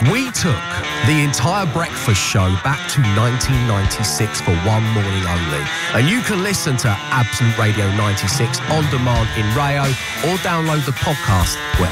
We took the entire breakfast show back to 1996 for one morning only. And you can listen to Absolute Radio 96 on demand in Rayo or download the podcast wherever